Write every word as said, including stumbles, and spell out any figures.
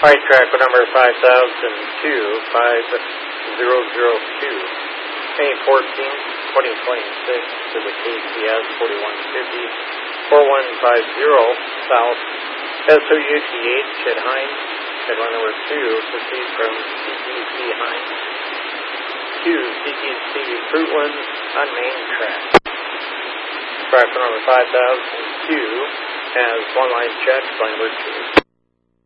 Right track with number five thousand two, five zero zero two. May fourteenth, twenty twenty-six to the K C S forty-one fifty, forty-one fifty South S O U T H at Hines. Headline number two, proceed from C T C Hines to C T C Fruitlands on main track. Track number five thousand two has one line check by number two.